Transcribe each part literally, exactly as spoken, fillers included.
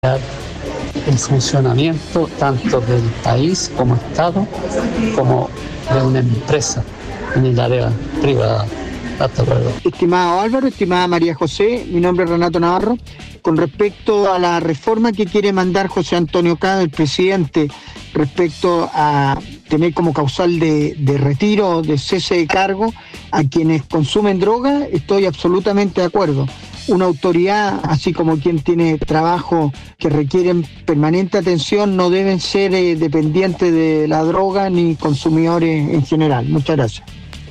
el funcionamiento tanto del país como Estado como de una empresa en el área privada. Hasta luego. Estimado Álvaro, estimada María José, mi nombre es Renato Navarro. Con respecto a la reforma que quiere mandar José Antonio Caz, el presidente, respecto a tener como causal de, de retiro, de cese de cargo a quienes consumen droga, estoy absolutamente de acuerdo. Una autoridad, así como quien tiene trabajo que requieren permanente atención, no deben ser eh, dependientes de la droga ni consumidores en general. Muchas gracias.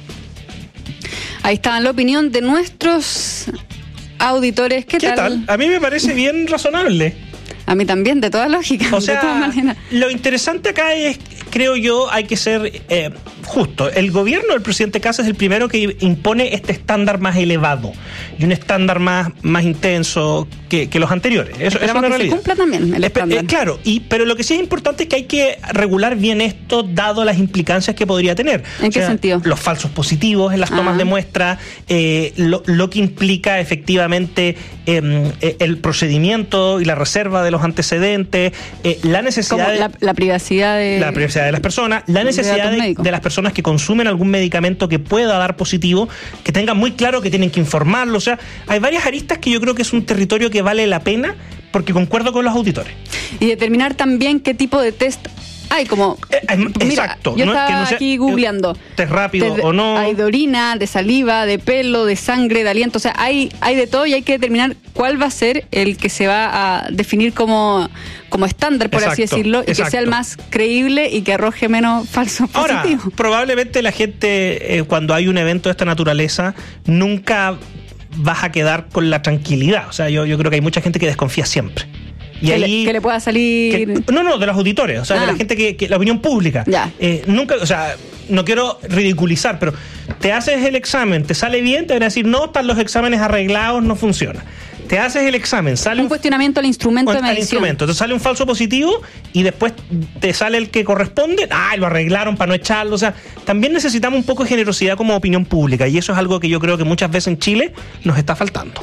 Ahí está la opinión de nuestros auditores. ¿Qué, ¿Qué tal? tal? A mí me parece bien razonable. A mí también, de toda lógica. O sea, de todas maneras. Lo interesante acá es, creo yo, hay que ser eh, justo. El gobierno del presidente Caz es el primero que impone este estándar más elevado y un estándar más, más intenso que, que los anteriores. Eso, eso es una que realidad. Se cumpla también el estándar. Eh, claro, y, pero lo que sí es importante es que hay que regular bien esto, dado las implicancias que podría tener. ¿En o qué sea, sentido? Los falsos positivos en las tomas ah. de muestra, eh, lo, lo que implica efectivamente eh, el procedimiento y la reserva de los antecedentes, eh, la necesidad de, la, la privacidad de la privacidad de las personas, la necesidad de, de, de las personas que consumen algún medicamento que pueda dar positivo, que tengan muy claro que tienen que informarlo. O sea, hay varias aristas que yo creo que es un territorio que vale la pena, porque concuerdo con los auditores. Y determinar también qué tipo de test hay, como eh, mira, exacto. Yo no, estaba que no sea, aquí googleando test rápido test, o no. Hay de orina, de saliva, de pelo, de sangre, de aliento. O sea, hay, hay de todo y hay que determinar cuál va a ser el que se va a definir como, como estándar, por exacto, así decirlo, y exacto. que sea el más creíble y que arroje menos falsos Ahora, positivos. Probablemente la gente, eh, cuando hay un evento de esta naturaleza, nunca vas a quedar con la tranquilidad. O sea, yo, yo creo que hay mucha gente que desconfía siempre. Y que, ahí, le, que le pueda salir... Que, no, no, de los auditores, o sea, ah. de la gente que, que la opinión pública. Ya. Eh, nunca, o sea, no quiero ridiculizar, pero te haces el examen, te sale bien, te van a decir, no, están los exámenes arreglados, no funciona. Te haces el examen, sale un, un cuestionamiento al instrumento de medición. Al instrumento, te sale un falso positivo y después te sale el que corresponde, ah, lo arreglaron para no echarlo. O sea, también necesitamos un poco de generosidad como opinión pública y eso es algo que yo creo que muchas veces en Chile nos está faltando.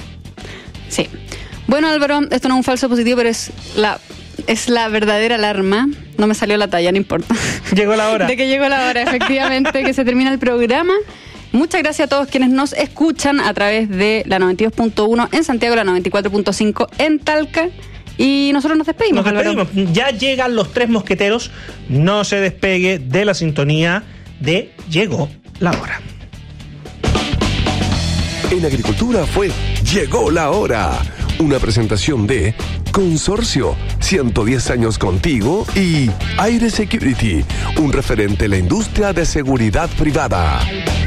Sí. Bueno, Álvaro, esto no es un falso positivo, pero es la es la verdadera alarma. No me salió la talla, no importa. Llegó la hora. De que llegó la hora, efectivamente, que se termina el programa. Muchas gracias a todos quienes nos escuchan a través de la noventa y dos punto uno en Santiago, la noventa y cuatro punto cinco en Talca. Y nosotros nos despedimos, Nos despedimos. Álvaro. Ya llegan los tres mosqueteros. No se despegue de la sintonía de Llegó la Hora. En agricultura fue Llegó la Hora. Una presentación de Consorcio, ciento diez años contigo, y Aire Security, un referente en la industria de seguridad privada.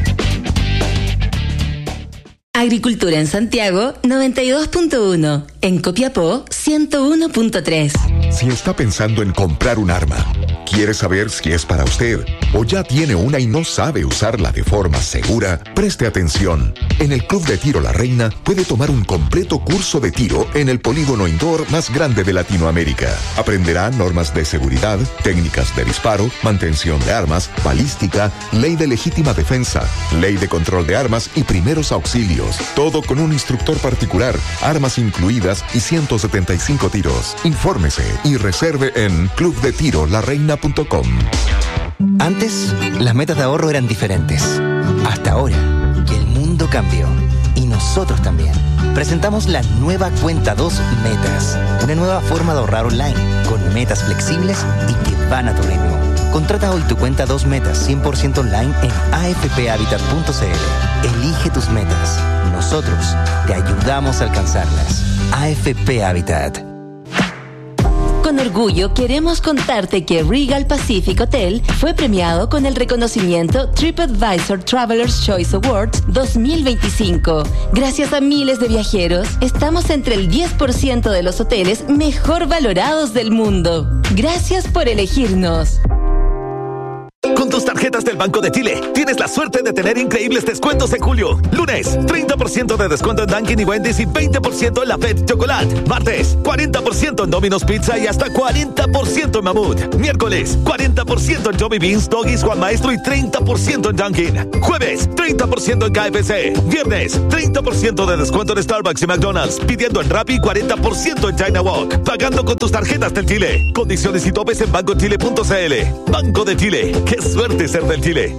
Agricultura en Santiago, noventa y dos punto uno. En Copiapó, ciento uno punto tres. Si está pensando en comprar un arma, quiere saber si es para usted o ya tiene una y no sabe usarla de forma segura, preste atención. En el Club de Tiro La Reina puede tomar un completo curso de tiro en el polígono indoor más grande de Latinoamérica. Aprenderá normas de seguridad, técnicas de disparo, mantención de armas, balística, ley de legítima defensa, ley de control de armas y primeros auxilios. Todo con un instructor particular, armas incluidas y ciento setenta y cinco tiros. Infórmese y reserve en club de tiro la reina punto com. Antes, las metas de ahorro eran diferentes. Hasta ahora, que el mundo cambió. Y nosotros también. Presentamos la nueva Cuenta dos Metas. Una nueva forma de ahorrar online, con metas flexibles y que van a tu ritmo. Contrata hoy tu Cuenta dos Metas cien por ciento online en a f p habitat punto c l. Elige tus metas. Nosotros te ayudamos a alcanzarlas. A F P Habitat. Con orgullo queremos contarte que Regal Pacific Hotel fue premiado con el reconocimiento TripAdvisor Traveler's Choice Awards dos mil veinticinco. Gracias a miles de viajeros, estamos entre el diez por ciento de los hoteles mejor valorados del mundo. Gracias por elegirnos. Con Con tus tarjetas del Banco de Chile, tienes la suerte de tener increíbles descuentos en julio. Lunes, treinta por ciento de descuento en Dunkin' y Wendy's y veinte por ciento en la Fed Chocolate. Martes, cuarenta por ciento en Domino's Pizza y hasta cuarenta por ciento en Mamut. Miércoles, cuarenta por ciento en Johnny Beans, Doggies, Juan Maestro y treinta por ciento en Dunkin'. Jueves, treinta por ciento en K F C. Viernes, treinta por ciento de descuento en Starbucks y McDonald's. Pidiendo en Rappi, cuarenta por ciento en China Walk. Pagando con tus tarjetas del Chile. Condiciones y topes en banco chile punto c l. Banco de Chile. ¡Qué suerte ser del Chile!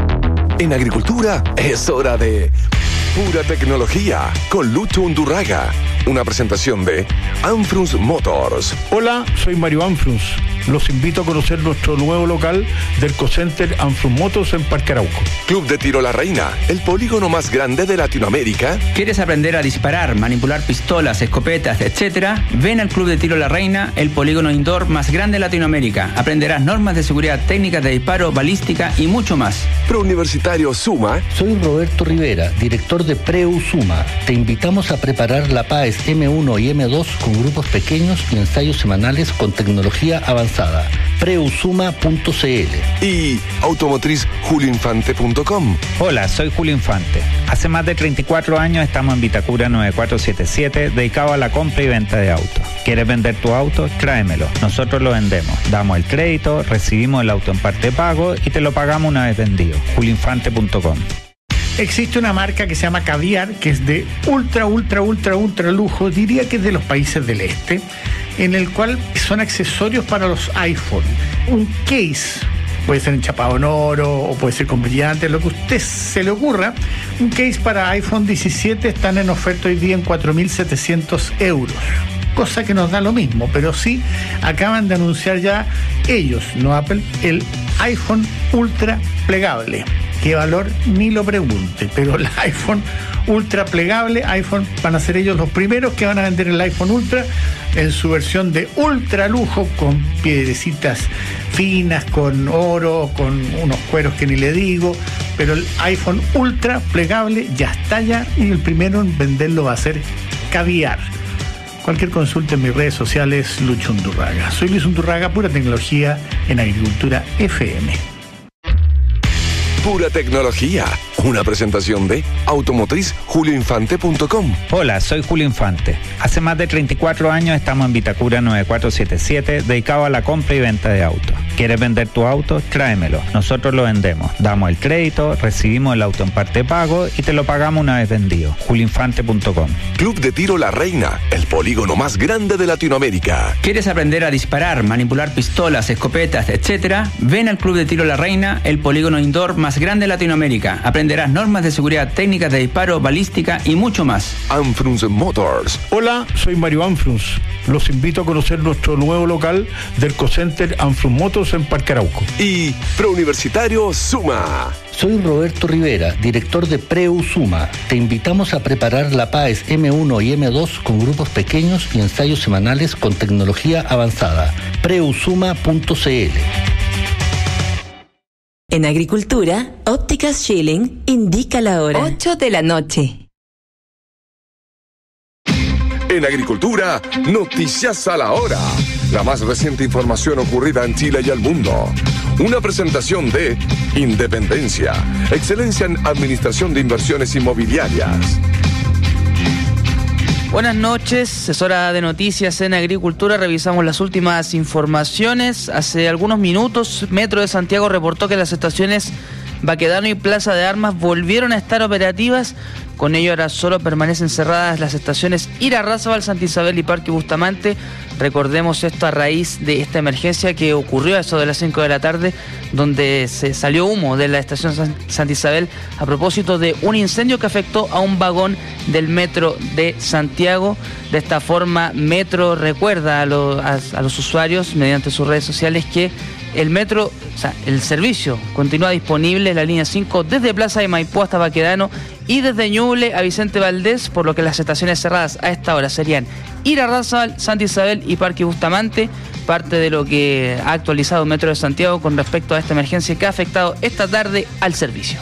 En agricultura es hora de pura tecnología con Lucho Undurraga. Una presentación de Anfrus Motors. Hola, soy Mario Anfrus. Los invito a conocer nuestro nuevo local del Co-Center Anfrus Motors en Parque Arauco. Club de Tiro La Reina, el polígono más grande de Latinoamérica. ¿Quieres aprender a disparar, manipular pistolas, escopetas, etcétera? Ven al Club de Tiro La Reina, el polígono indoor más grande de Latinoamérica. Aprenderás normas de seguridad, técnicas de disparo, balística y mucho más. Prouniversitario Suma. Soy Roberto Rivera, director de Preu Suma. Te invitamos a preparar la P A E S eme uno y eme dos con grupos pequeños y ensayos semanales con tecnología avanzada. preusuma punto c l y automotriz julio infante punto com. Hola, soy Julio Infante. Hace más de treinta y cuatro años estamos en Vitacura nueve cuatro siete siete, dedicado a la compra y venta de autos. ¿Quieres vender tu auto? Tráemelo. Nosotros lo vendemos. Damos el crédito, recibimos el auto en parte de pago y te lo pagamos una vez vendido. julio infante punto com. Existe una marca que se llama Caviar, que es de ultra, ultra, ultra, ultra lujo, diría que es de los países del este, en el cual son accesorios para los iPhone. Un case, puede ser enchapado en oro o puede ser con brillantes, lo que a usted se le ocurra. Un case para iPhone diecisiete están en oferta hoy día en cuatro mil setecientos euros. Cosa que nos da lo mismo, pero sí acaban de anunciar ya ellos, no Apple, el iPhone Ultra plegable. ¿Qué valor? Ni lo pregunte, pero el iPhone Ultra plegable, iPhone, van a ser ellos los primeros que van a vender el iPhone Ultra en su versión de ultra lujo, con piedrecitas finas, con oro, con unos cueros que ni le digo, pero el iPhone Ultra plegable ya está ya y el primero en venderlo va a ser Caviar. Cualquier consulta en mis redes sociales, Lucho Undurraga. Soy Luis Undurraga, pura tecnología en Agricultura F M. Pura tecnología. Una presentación de automotriz julio infante punto com. Hola, soy Julio Infante. Hace más de treinta y cuatro años estamos en Vitacura nueve cuatro siete siete, dedicado a la compra y venta de autos. ¿Quieres vender tu auto? Tráemelo. Nosotros lo vendemos. Damos el crédito, recibimos el auto en parte de pago y te lo pagamos una vez vendido. julio infante punto com. Club de Tiro La Reina, el polígono más grande de Latinoamérica. ¿Quieres aprender a disparar, manipular pistolas, escopetas, etcétera? Ven al Club de Tiro La Reina, el polígono indoor más grande de Latinoamérica. Aprenderás normas de seguridad, técnicas de disparo, balística y mucho más. Anfrus Motors. Hola, soy Mario Anfrus. Los invito a conocer nuestro nuevo local del Co-Center Anfrus Motors en Parque Arauco. Y Prouniversitario Suma. Soy Roberto Rivera, director de Preu Suma. Te invitamos a preparar la P A E S eme uno y eme dos con grupos pequeños y ensayos semanales con tecnología avanzada. preusuma punto c l. En Agricultura, Ópticas Schilling indica la hora. ocho de la noche. En Agricultura, noticias a la hora. La más reciente información ocurrida en Chile y el mundo. Una presentación de Independencia, excelencia en administración de inversiones inmobiliarias. Buenas noches, es hora de noticias en Agricultura. Revisamos las últimas informaciones. Hace algunos minutos, Metro de Santiago reportó que las estaciones Baquedano y Plaza de Armas volvieron a estar operativas. Con ello ahora solo permanecen cerradas las estaciones Irarrázaval, Santa Isabel y Parque Bustamante. Recordemos esto a raíz de esta emergencia que ocurrió a eso de las cinco de la tarde, donde se salió humo de la estación Santa Isabel a propósito de un incendio que afectó a un vagón del Metro de Santiago. De esta forma, Metro recuerda a, lo, a, a los usuarios mediante sus redes sociales que el metro, o sea, el servicio continúa disponible en la línea cinco desde Plaza de Maipú hasta Baquedano y desde Ñuble a Vicente Valdés, por lo que las estaciones cerradas a esta hora serían Irarrázaval, Santa Isabel y Parque Bustamante, parte de lo que ha actualizado Metro de Santiago con respecto a esta emergencia que ha afectado esta tarde al servicio.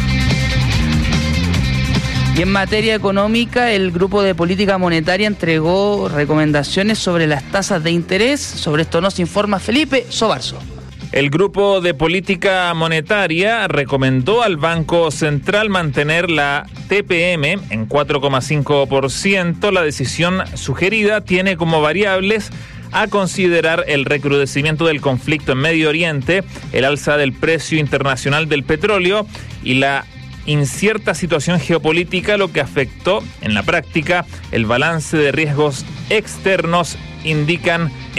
Y en materia económica, el Grupo de Política Monetaria entregó recomendaciones sobre las tasas de interés. Sobre esto nos informa Felipe Sobarzo. El Grupo de Política Monetaria recomendó al Banco Central mantener la T P M en cuatro coma cinco por ciento. La decisión sugerida tiene como variables a considerar el recrudecimiento del conflicto en Medio Oriente, el alza del precio internacional del petróleo y la incierta situación geopolítica, lo que afectó en la práctica el balance de riesgos externos, indican